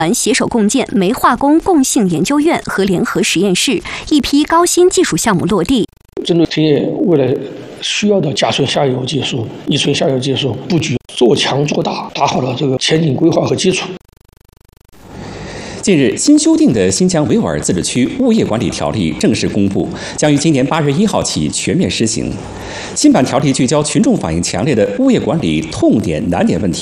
携手共建煤化工共性研究院和联合实验室，一批高新技术项目落地。 针对田野未来需要的甲醇下游技术、乙醇下游技术布局，做强做大，打好了这个前景规划和基础。 近日，新修订的新疆维吾尔自治区物业管理条例正式公布，将于今年8月1号起全面施行。新版条例聚焦群众反映强烈的物业管理痛点难点问题。